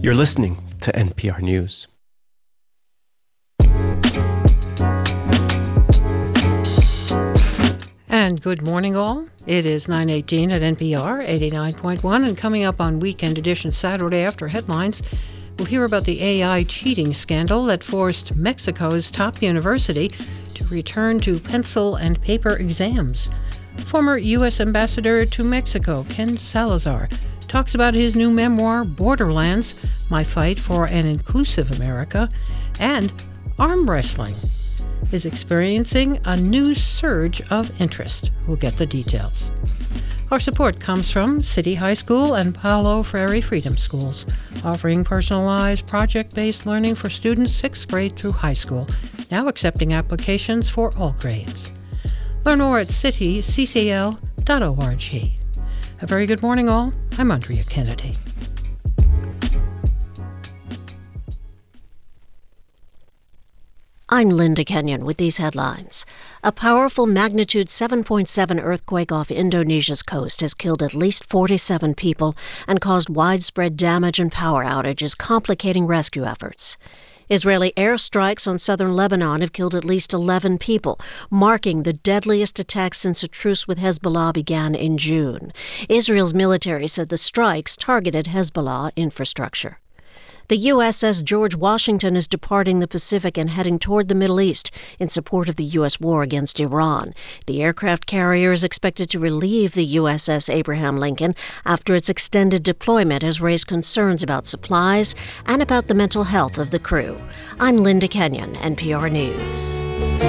You're listening to NPR News. And good morning, all. It is 9:18 at NPR 89.1, and coming up on Weekend Edition Saturday after headlines, we'll hear about the AI cheating scandal that forced Mexico's top university to return to pencil and paper exams. Former U.S. Ambassador to Mexico, Ken Salazar, talks about his new memoir, Borderlands, My Fight for an Inclusive America, and arm wrestling is experiencing a new surge of interest. We'll get the details. Our support comes from City High School and Paulo Freire Freedom Schools, offering personalized, project-based learning for students 6th grade through high school, now accepting applications for all grades. Learn more at cityccl.org. A very good morning, all. I'm Andrea Kennedy. I'm Linda Kenyon with these headlines. A powerful magnitude 7.7 earthquake off Indonesia's coast has killed at least 47 people and caused widespread damage and power outages, complicating rescue efforts. Israeli airstrikes on southern Lebanon have killed at least 11 people, marking the deadliest attack since a truce with Hezbollah began in June. Israel's military said the strikes targeted Hezbollah infrastructure. The USS George Washington is departing the Pacific and heading toward the Middle East in support of the U.S. war against Iran. The aircraft carrier is expected to relieve the USS Abraham Lincoln after its extended deployment has raised concerns about supplies and about the mental health of the crew. I'm Linda Kenyon, NPR News.